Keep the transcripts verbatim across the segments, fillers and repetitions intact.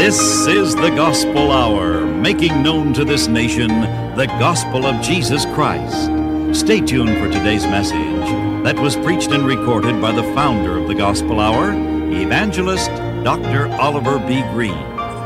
This is the Gospel Hour, making known to this nation the gospel of Jesus Christ. Stay tuned for today's message that was preached and recorded by the founder of the Gospel Hour, Evangelist Doctor Oliver B. Greene.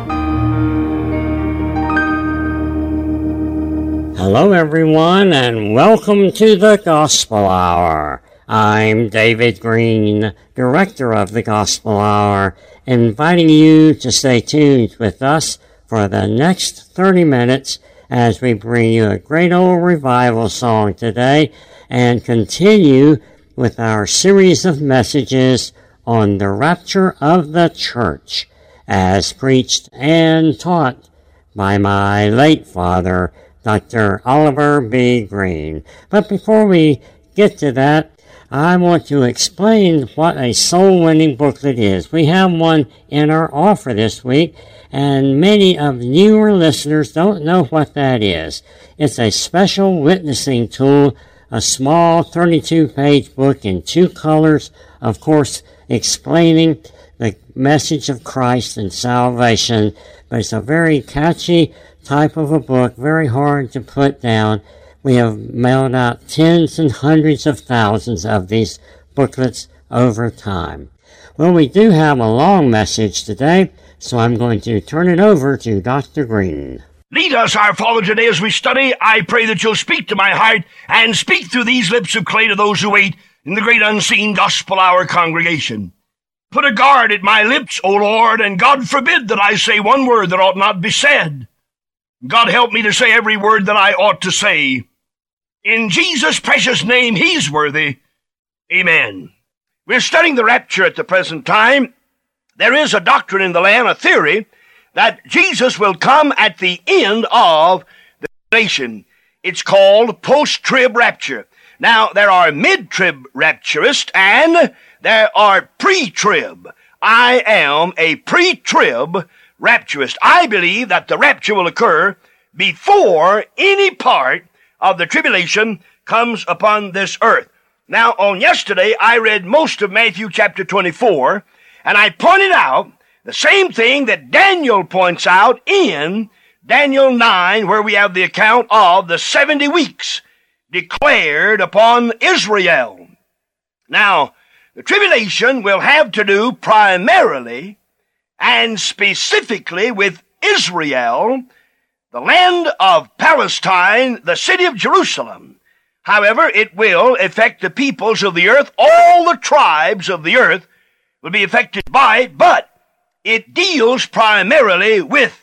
Hello, everyone, and welcome to the Gospel Hour. I'm David Greene, director of the Gospel Hour, inviting you to stay tuned with us for the next thirty minutes as we bring you a great old revival song today and continue with our series of messages on the rapture of the church, as preached and taught by my late father, Doctor Oliver B. Greene. But before we get to that, I want to explain what a soul-winning booklet is. We have one in our offer this week, and many of newer listeners don't know what that is. It's a special witnessing tool, a small thirty-two page book in two colors, of course, explaining the message of Christ and salvation, but it's a very catchy type of a book, very hard to put down. We have mailed out tens and hundreds of thousands of these booklets over time. Well, we do have a long message today, so I'm going to turn it over to Doctor Greene. Lead us, our Father, today as we study. I pray that you'll speak to my heart and speak through these lips of clay to those who wait in the great unseen Gospel Hour congregation. Put a guard at my lips, O Lord, and God forbid that I say one word that ought not be said. God help me to say every word that I ought to say. In Jesus' precious name, he's worthy. Amen. We're studying the rapture at the present time. There is a doctrine in the land, a theory, that Jesus will come at the end of the nation. It's called post-trib rapture. Now, there are mid-trib rapturists and there are pre-trib. I am a pre-trib rapturist. I believe that the rapture will occur before any part of the tribulation comes upon this earth. Now, on yesterday, I read most of Matthew chapter twenty-four, and I pointed out the same thing that Daniel points out in Daniel nine, where we have the account of the seventy weeks declared upon Israel. Now, the tribulation will have to do primarily and specifically with Israel, the land of Palestine, the city of Jerusalem. However, it will affect the peoples of the earth. All the tribes of the earth will be affected by it, but it deals primarily with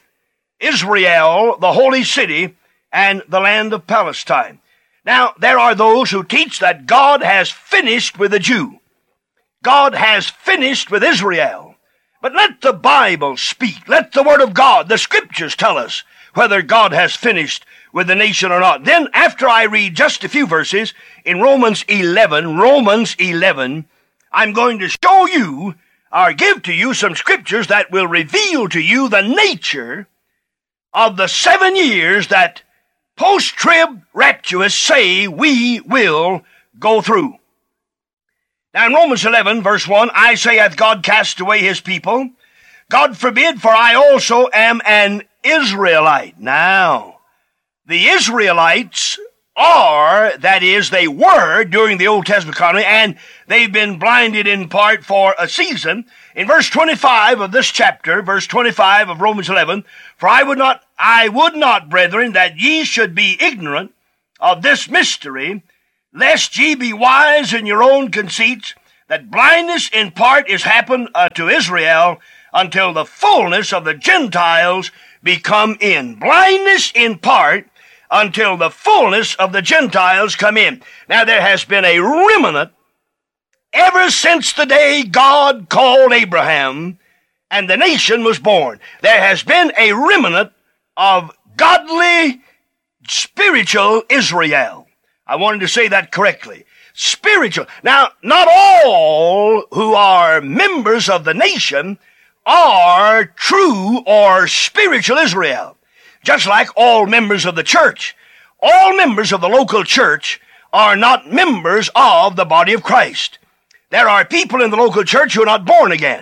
Israel, the holy city, and the land of Palestine. Now, there are those who teach that God has finished with the Jew. God has finished with Israel. But let the Bible speak. Let the Word of God, the Scriptures, tell us whether God has finished with the nation or not. Then, after I read just a few verses in Romans eleven, Romans eleven, I'm going to show you or give to you some scriptures that will reveal to you the nature of the seven years that post-trib rapturists say we will go through. Now in Romans eleven, verse one, I say, hath God cast away his people? God forbid, for I also am an Israelite. Now, the Israelites are, that is, they were during the Old Testament economy, and they've been blinded in part for a season. In verse twenty-five of this chapter, verse twenty-five of Romans eleven, for I would not, I would not, brethren, that ye should be ignorant of this mystery, lest ye be wise in your own conceits, that blindness in part is happened uh, to Israel, until the fullness of the Gentiles be come in. Blindness in part until the fullness of the Gentiles come in. Now there has been a remnant ever since the day God called Abraham and the nation was born. There has been a remnant of godly, spiritual Israel. I wanted to say that correctly. Spiritual. Now, not all who are members of the nation are true or spiritual Israel. Just like all members of the church. All members of the local church are not members of the body of Christ. There are people in the local church who are not born again.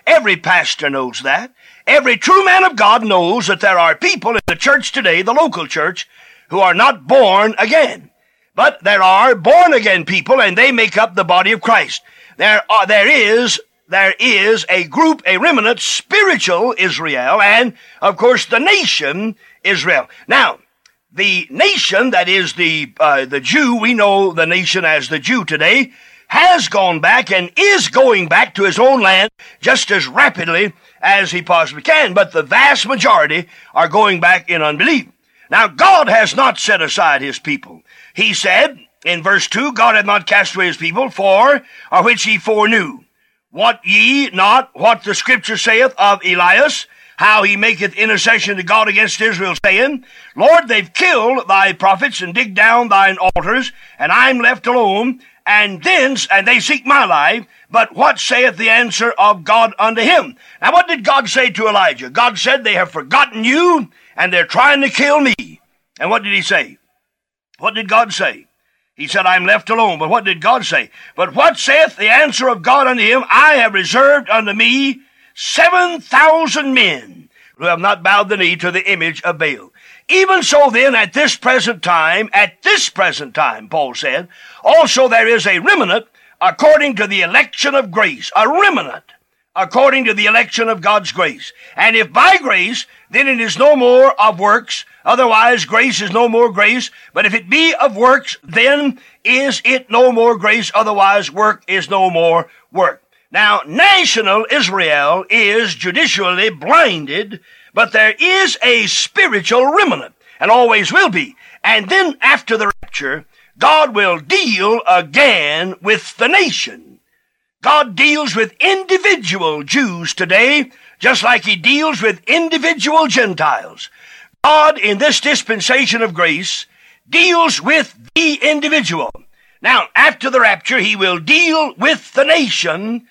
Every pastor knows that. Every true man of God knows that there are people in the church today, the local church, who are not born again. But there are born-again people, and they make up the body of Christ. There are, there is, there is a group, a remnant, spiritual Israel, and, of course, the nation Israel. Now, the nation that is the, uh, the Jew, we know the nation as the Jew today, has gone back and is going back to his own land just as rapidly as he possibly can. But the vast majority are going back in unbelief. Now, God has not set aside his people. He said in verse two, God hath not cast away his people, for or which he foreknew. What ye not what the scripture saith of Elias, how he maketh intercession to God against Israel, saying, Lord, they've killed thy prophets and digged down thine altars, and I'm left alone, and then, and they seek my life. But what saith the answer of God unto him? Now, what did God say to Elijah? God said, they have forgotten you, and they're trying to kill me. And what did he say? What did God say? He said, I'm left alone. But what did God say? But what saith the answer of God unto him? I have reserved unto me seven thousand men who have not bowed the knee to the image of Baal. Even so then, at this present time, at this present time, Paul said, also there is a remnant according to the election of grace. A remnant according to the election of God's grace. And if by grace, then it is no more of works. Otherwise, grace is no more grace. But if it be of works, then is it no more grace. Otherwise, work is no more work. Now, national Israel is judicially blinded, but there is a spiritual remnant, and always will be. And then after the rapture, God will deal again with the nation. God deals with individual Jews today, just like he deals with individual Gentiles. God, in this dispensation of grace, deals with the individual. Now, after the rapture, he will deal with the nation,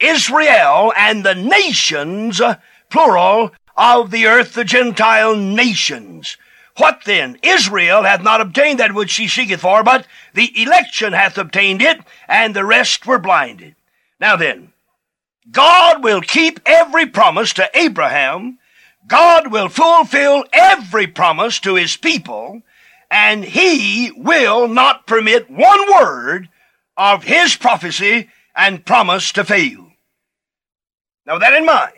Israel, and the nations, plural, of the earth, the Gentile nations. What then? Israel hath not obtained that which she seeketh for, but the election hath obtained it, and the rest were blinded. Now then, God will keep every promise to Abraham. God will fulfill every promise to his people, and he will not permit one word of his prophecy and promise to fail. Now, with that in mind,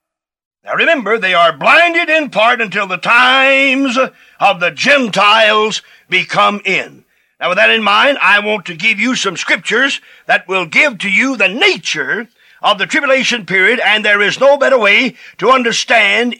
now remember, they are blinded in part until the times of the Gentiles become in. Now with that in mind, I want to give you some scriptures that will give to you the nature of the tribulation period, and there is no better way to understand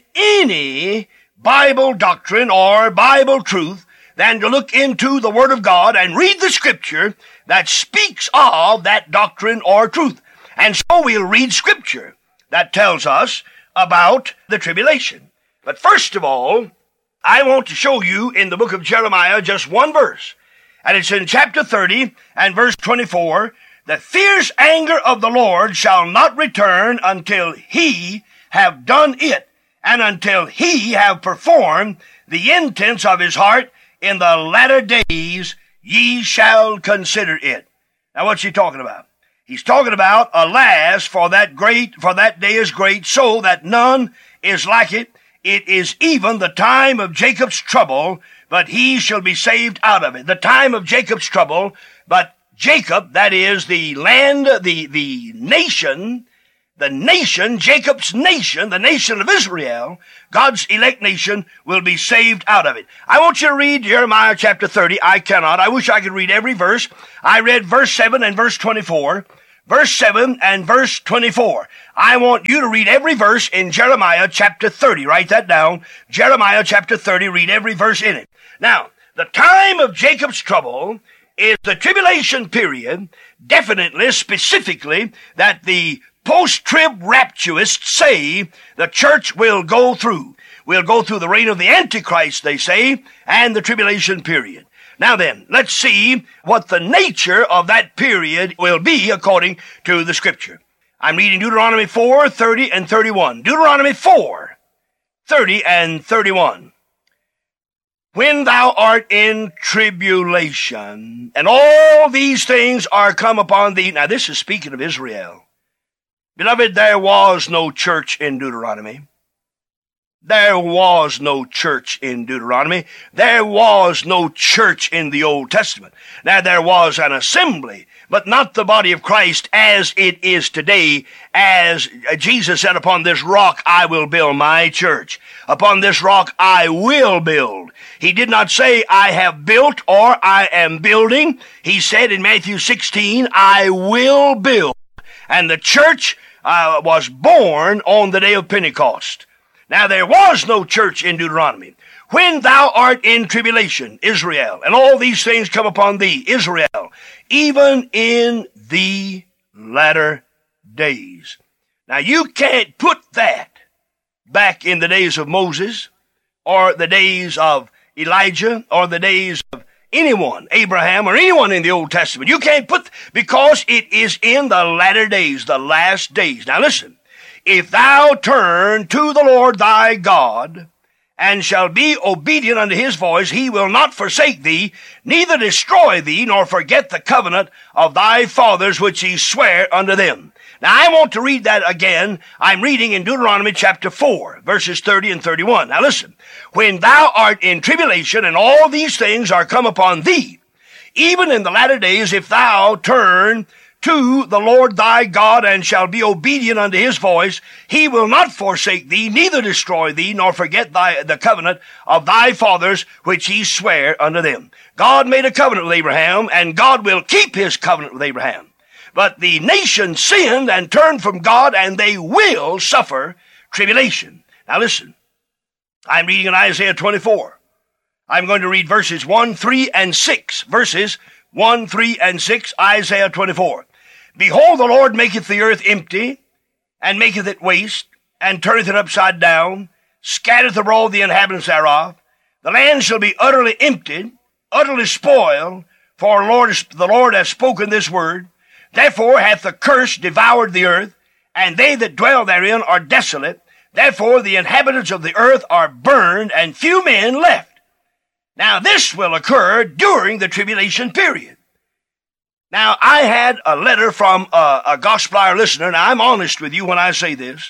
any Bible doctrine or Bible truth than to look into the Word of God and read the scripture that speaks of that doctrine or truth. And so we'll read scripture that tells us about the tribulation. But first of all, I want to show you in the book of Jeremiah just one verse. And it's in chapter thirty and verse twenty-four. The fierce anger of the Lord shall not return until he have done it, and until he have performed the intents of his heart. In the latter days ye shall consider it. Now what's he talking about? He's talking about, alas, for that great, for that day is great, so that none is like it. It is even the time of Jacob's trouble, but he shall be saved out of it. The time of Jacob's trouble, but Jacob, that is the land, the, the nation, the nation, Jacob's nation, the nation of Israel, God's elect nation, will be saved out of it. I want you to read Jeremiah chapter thirty. I cannot. I wish I could read every verse. I read verse seven and verse twenty-four. Verse seven and verse twenty-four. I want you to read every verse in Jeremiah chapter thirty. Write that down. Jeremiah chapter thirty. Read every verse in it. Now, the time of Jacob's trouble is the tribulation period, definitely, specifically, that the post-trib rapturists say the church will go through. We'll go through the reign of the Antichrist, they say, and the tribulation period. Now then, let's see what the nature of that period will be according to the scripture. I'm reading Deuteronomy four, thirty and thirty-one. Deuteronomy four, thirty and thirty-one. When thou art in tribulation, and all these things are come upon thee. Now this is speaking of Israel. Beloved, there was no church in Deuteronomy. There was no church in Deuteronomy. There was no church in the Old Testament. Now, there was an assembly, but not the body of Christ as it is today, as Jesus said, upon this rock I will build my church. Upon this rock I will build. He did not say I have built or I am building. He said in Matthew sixteen, I will build. And the church uh, was born on the day of Pentecost. Now, there was no church in Deuteronomy. When thou art in tribulation, Israel, and all these things come upon thee, Israel, even in the latter days. Now, you can't put that back in the days of Moses, or the days of Elijah, or the days of anyone, Abraham, or anyone in the Old Testament. You can't put, because it is in the latter days, the last days. Now, listen. If thou turn to the Lord thy God, and shall be obedient unto his voice, he will not forsake thee, neither destroy thee, nor forget the covenant of thy fathers which he sware unto them. Now, I want to read that again. I'm reading in Deuteronomy chapter four, verses thirty and thirty-one. Now listen. When thou art in tribulation, and all these things are come upon thee, even in the latter days, if thou turn to the Lord thy God, and shall be obedient unto his voice, he will not forsake thee, neither destroy thee, nor forget thy, the covenant of thy fathers, which he sware unto them. God made a covenant with Abraham, and God will keep his covenant with Abraham. But the nation sinned and turned from God, and they will suffer tribulation. Now listen, I'm reading in Isaiah twenty-four. I'm going to read verses one, three, and six. Verses one, three, and six, Isaiah twenty-four. Behold, the Lord maketh the earth empty, and maketh it waste, and turneth it upside down, scattereth abroad the inhabitants thereof. The land shall be utterly emptied, utterly spoiled, for Lord, the Lord hath spoken this word. Therefore hath the curse devoured the earth, and they that dwell therein are desolate. Therefore the inhabitants of the earth are burned, and few men left. Now this will occur during the tribulation period. Now, I had a letter from a, a gospel hour listener, and I'm honest with you when I say this.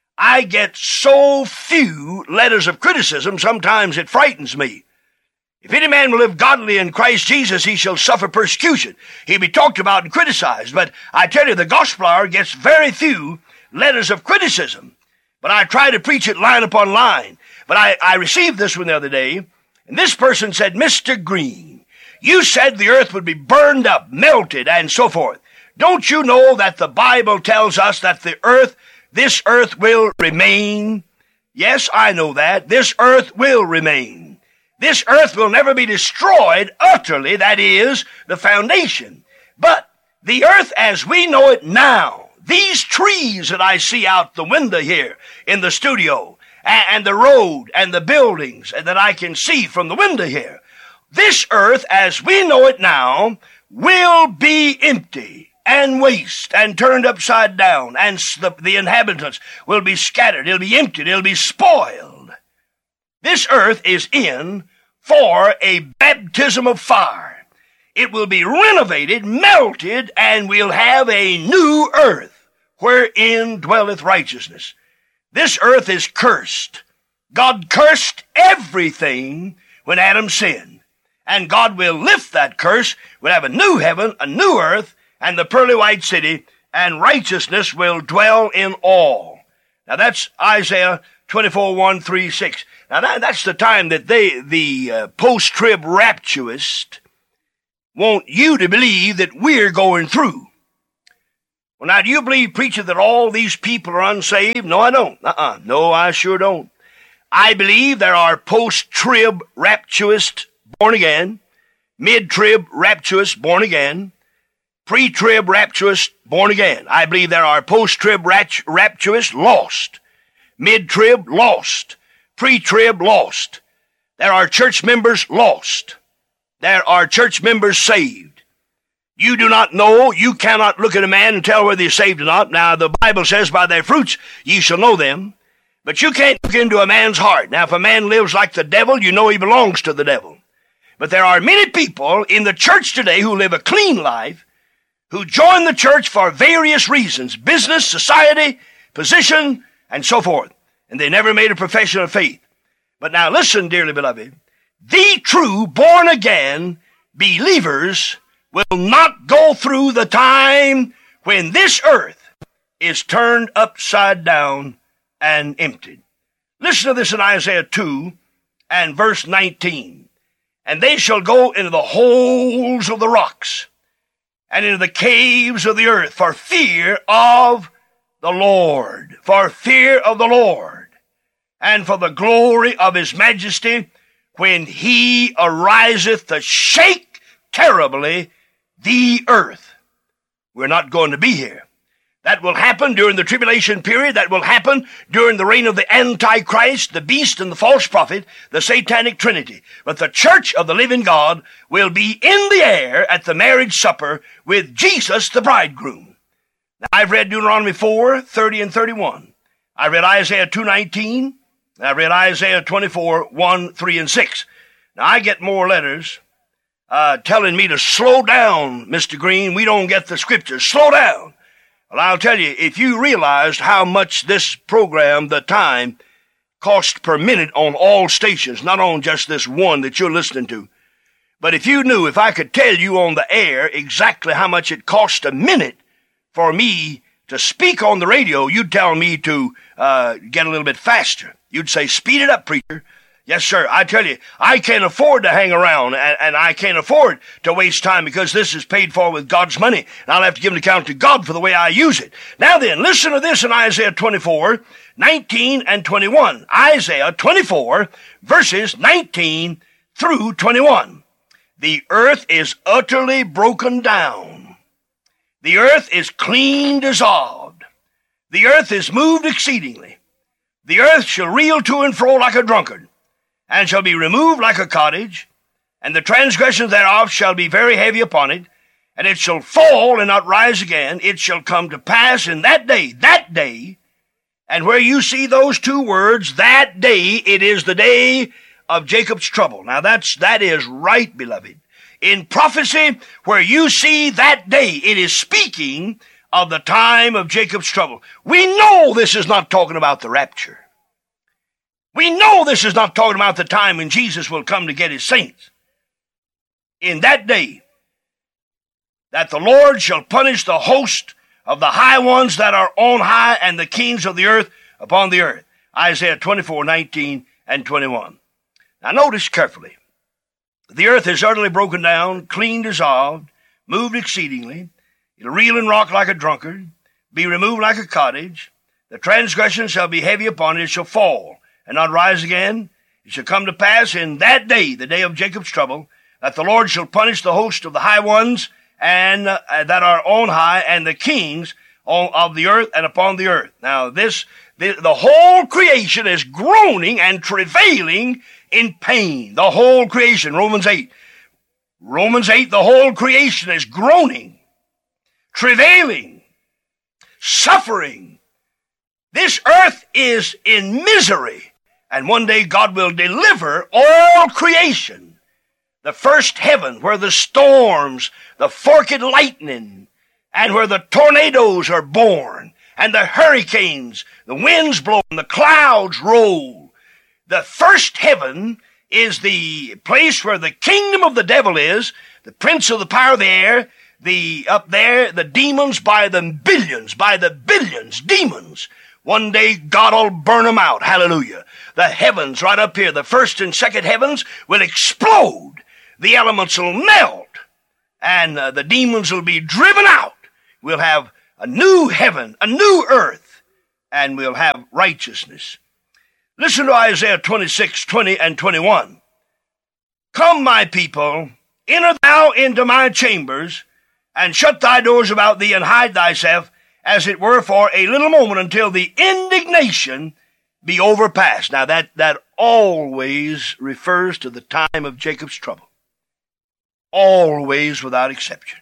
I get so few letters of criticism, sometimes it frightens me. If any man will live godly in Christ Jesus, he shall suffer persecution. He'll be talked about and criticized. But I tell you, the gospel hour gets very few letters of criticism. But I try to preach it line upon line. But I, I received this one the other day, and this person said, Mister Green, you said the earth would be burned up, melted, and so forth. Don't you know that the Bible tells us that the earth, this earth will remain? Yes, I know that. This earth will remain. This earth will never be destroyed utterly, that is, the foundation. But the earth as we know it now, these trees that I see out the window here in the studio, and the road and the buildings that I can see from the window here, this earth, as we know it now, will be empty and waste and turned upside down, and the, the inhabitants will be scattered. It'll be emptied. It'll be spoiled. This earth is in for a baptism of fire. It will be renovated, melted, and we'll have a new earth wherein dwelleth righteousness. This earth is cursed. God cursed everything when Adam sinned. And God will lift that curse. We'll have a new heaven, a new earth, and the pearly white city, and righteousness will dwell in all. Now that's Isaiah twenty-four, one, three, six. Now that, that's the time that they, the uh, post-trib rapturists, want you to believe that we're going through. Well, now, do you believe, preacher, that all these people are unsaved? No, I don't. Uh-uh. No, I sure don't. I believe there are post-trib rapturists born again, mid-trib rapturists born again, pre-trib rapturists born again. I believe there are post-trib rapturists lost, mid-trib lost, pre-trib lost. There are church members lost. There are church members saved. You do not know, you cannot look at a man and tell whether he's saved or not. Now, the Bible says, by their fruits ye shall know them. But you can't look into a man's heart. Now, if a man lives like the devil, you know he belongs to the devil. But there are many people in the church today who live a clean life, who join the church for various reasons, business, society, position, and so forth. And they never made a profession of faith. But now listen, dearly beloved, the true born-again believers will not go through the time when this earth is turned upside down and emptied. Listen to this in Isaiah two and verse nineteen. And they shall go into the holes of the rocks and into the caves of the earth for fear of the Lord, for fear of the Lord, and for the glory of his majesty, when he ariseth to shake terribly the earth. We're not going to be here. That will happen during the tribulation period. That will happen during the reign of the Antichrist, the beast, and the false prophet, the satanic trinity. But the church of the living God will be in the air at the marriage supper with Jesus, the bridegroom. Now, I've read Deuteronomy four, thirty and thirty-one. I read Isaiah two nineteen. I read Isaiah twenty-four, one, three, and six. Now, I get more letters uh, telling me to slow down, Mister Green. We don't get the scriptures. Slow down. Well, I'll tell you, if you realized how much this program, The Time, cost per minute on all stations, not on just this one that you're listening to, but if you knew, if I could tell you on the air exactly how much it cost a minute for me to speak on the radio, you'd tell me to uh, get a little bit faster. You'd say, speed it up, preacher. Yes, sir. I tell you, I can't afford to hang around, and, and I can't afford to waste time because this is paid for with God's money, and I'll have to give an account to God for the way I use it. Now then, listen to this in Isaiah twenty-four, nineteen and twenty-one. Isaiah twenty-four, verses nineteen through twenty-one. The earth is utterly broken down. The earth is clean dissolved. The earth is moved exceedingly. The earth shall reel to and fro like a drunkard, and shall be removed like a cottage, and the transgressions thereof shall be very heavy upon it, and it shall fall and not rise again. It shall come to pass in that day, that day, and where you see those two words, that day, it is the day of Jacob's trouble. Now that's, that is right, beloved. In prophecy, where you see that day, it is speaking of the time of Jacob's trouble. We know this is not talking about the rapture. We know this is not talking about the time when Jesus will come to get his saints. In that day, that the Lord shall punish the host of the high ones that are on high, and the kings of the earth upon the earth. Isaiah twenty-four, nineteen and twenty-one. Now notice carefully. The earth is utterly broken down, clean dissolved, moved exceedingly. It'll reel and rock like a drunkard, be removed like a cottage. The transgression shall be heavy upon it, it shall fall and not rise again. It shall come to pass in that day, the day of Jacob's trouble, that the Lord shall punish the host of the high ones and uh, that are on high, and the kings on, of the earth and upon the earth. Now this, the, the whole creation is groaning and travailing in pain. The whole creation, Romans eight. Romans eight, the whole creation is groaning, travailing, suffering. This earth is in misery, and one day God will deliver all creation. The first heaven, where the storms, the forked lightning, and where the tornadoes are born, and the hurricanes, the winds blow, and the clouds roll. The first heaven is the place where the kingdom of the devil is, the prince of the power of the air, the up there, the demons by the billions, by the billions, demons. One day God will burn them out. Hallelujah. The heavens right up here, the first and second heavens will explode. The elements will melt, and uh, the demons will be driven out. We'll have a new heaven, a new earth, and we'll have righteousness. Listen to Isaiah twenty-six, twenty and twenty-one. Come, my people, enter thou into my chambers, and shut thy doors about thee, and hide thyself, as it were for a little moment, until the indignation be overpassed. Now that, that always refers to the time of Jacob's trouble. Always without exception.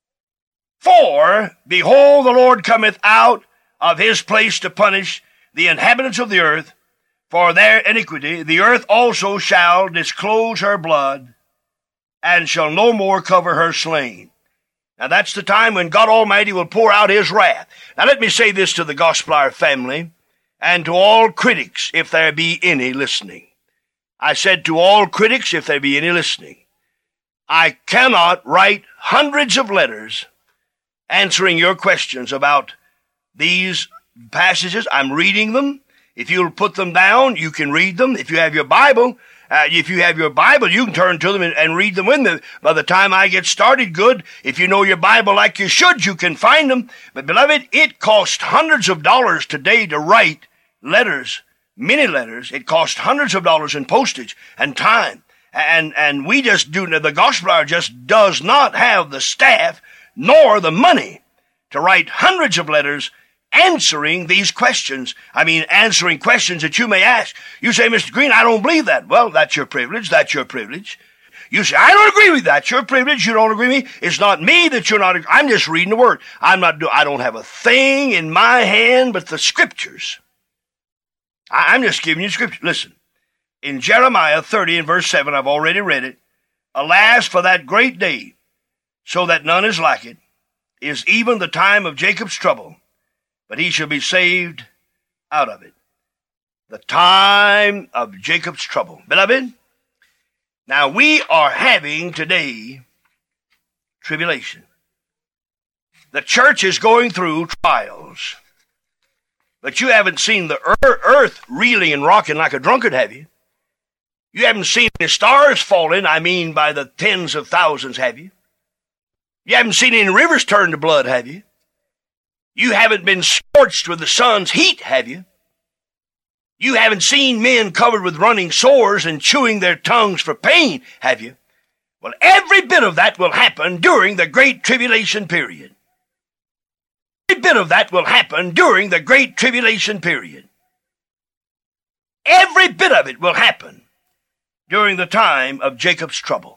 For, behold, the Lord cometh out of his place to punish the inhabitants of the earth for their iniquity. The earth also shall disclose her blood, and shall no more cover her slain. Now that's the time when God Almighty will pour out His wrath. Now let me say this to the Gospel Hour family and to all critics, if there be any listening. I said to all critics, if there be any listening, I cannot write hundreds of letters answering your questions about these passages. I'm reading them. If you'll put them down, you can read them. If you have your Bible, uh, if you have your Bible, you can turn to them and, and read them with me. By the time I get started, good. If you know your Bible like you should, you can find them. But beloved, it costs hundreds of dollars today to write letters, many letters. It costs hundreds of dollars in postage and time. And, and we just do, the Gospel Hour just does not have the staff nor the money to write hundreds of letters answering these questions. I mean, answering questions that you may ask. You say, Mister Green, I don't believe that. Well, that's your privilege. That's your privilege. You say, I don't agree with that. Your privilege. You don't agree with me. It's not me that you're not. I'm just reading the Word. I'm not. Do, I don't have a thing in my hand but the Scriptures. I, I'm just giving you Scripture. Listen, in Jeremiah thirty and verse seven, I've already read it. Alas, for that great day, so that none is like it, is even the time of Jacob's trouble, but he shall be saved out of it. The time of Jacob's trouble. Beloved, now we are having today tribulation. The church is going through trials. But you haven't seen the earth reeling and rocking like a drunkard, have you? You haven't seen the stars falling, I mean by the tens of thousands, have you? You haven't seen any rivers turn to blood, have you? You haven't been scorched with the sun's heat, have you? You haven't seen men covered with running sores and chewing their tongues for pain, have you? Well, every bit of that will happen during the Great Tribulation period. Every bit of that will happen during the Great Tribulation period. Every bit of it will happen during the time of Jacob's trouble.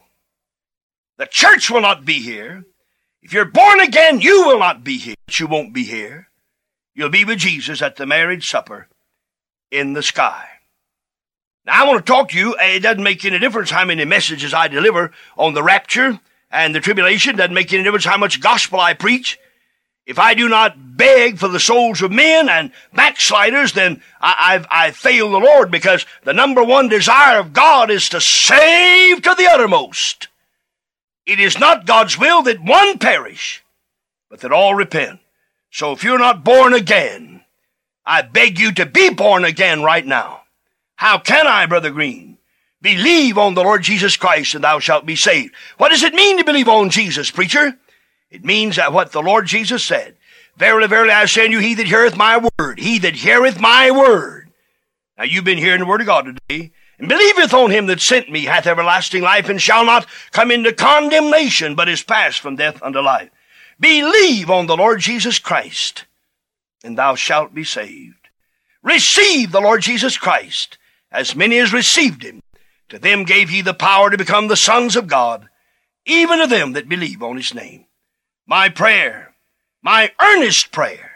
The church will not be here. If you're born again, you will not be here. But you won't be here. You'll be with Jesus at the marriage supper in the sky. Now, I want to talk to you. It doesn't make any difference how many messages I deliver on the rapture and the tribulation. It doesn't make any difference how much gospel I preach. If I do not beg for the souls of men and backsliders, then I, I've, I fail the Lord, because the number one desire of God is to save to the uttermost. It is not God's will that one perish, but that all repent. So if you're not born again, I beg you to be born again right now. How can I, Brother Green? Believe on the Lord Jesus Christ and thou shalt be saved. What does it mean to believe on Jesus, preacher? It means that what the Lord Jesus said. Verily, verily, I say unto you, he that heareth my word, he that heareth my word. Now you've been hearing the word of God today. And believeth on him that sent me hath everlasting life, and shall not come into condemnation, but is passed from death unto life. Believe on the Lord Jesus Christ, and thou shalt be saved. Receive the Lord Jesus Christ. As many as received him, to them gave he the power to become the sons of God, even to them that believe on his name. My prayer, my earnest prayer,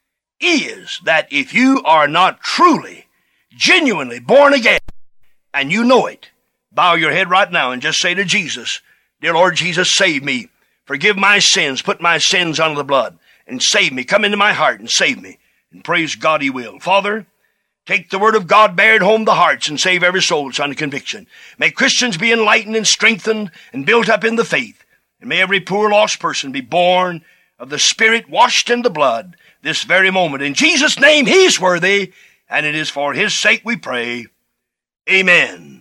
is that if you are not truly, genuinely born again, and you know it, bow your head right now and just say to Jesus, dear Lord Jesus, save me. Forgive my sins. Put my sins under the blood and save me. Come into my heart and save me. And praise God he will. Father, take the word of God, bear it home the hearts, and save every soul that's under conviction. May Christians be enlightened and strengthened and built up in the faith. And may every poor lost person be born of the Spirit, washed in the blood, this very moment. In Jesus' name, he's worthy, and it is for his sake we pray. Amen.